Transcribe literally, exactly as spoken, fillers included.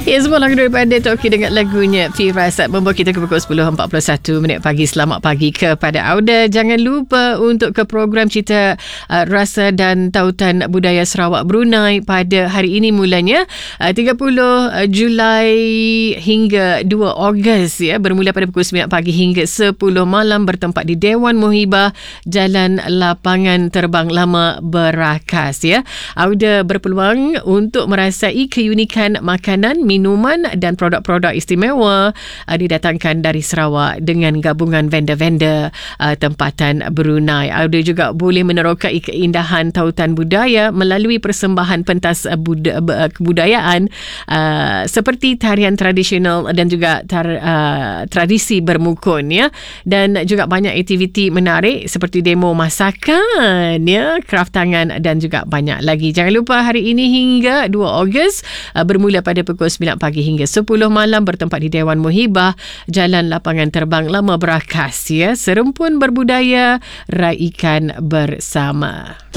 Ya, semua lagu daripada Toki dengan lagunya Firasat membawa kita ke pukul sepuluh empat puluh satu minit pagi. Selamat pagi kepada Auda. Jangan lupa untuk ke program Cerita uh, Rasa dan Tautan Budaya Sarawak Brunei pada hari ini mulanya uh, tiga puluh Julai hingga dua Ogos ya, bermula pada pukul sembilan pagi hingga sepuluh malam, bertempat di Dewan Muhibah, Jalan Lapangan Terbang Lama Berakas ya. Auda berpeluang untuk merasai keunikan makanan, minuman dan produk-produk istimewa uh, didatangkan dari Sarawak dengan gabungan vendor-vendor uh, tempatan Brunei. Auda juga boleh menerokai keindahan tautan budaya melalui persembahan pentas uh, bud- uh, kebudayaan uh, seperti tarian tradisional dan juga tar- uh, tradisi bermukun ya, dan juga banyak aktiviti menarik seperti demo masakan ya, kraft tangan dan juga banyak lagi. Jangan lupa hari ini hingga dua Ogos uh, bermula pada pukul sembilan pagi hingga sepuluh malam, bertempat di Dewan Muhibah, Jalan Lapangan Terbang Lama Berakas ya. Serumpun berbudaya, raikan bersama.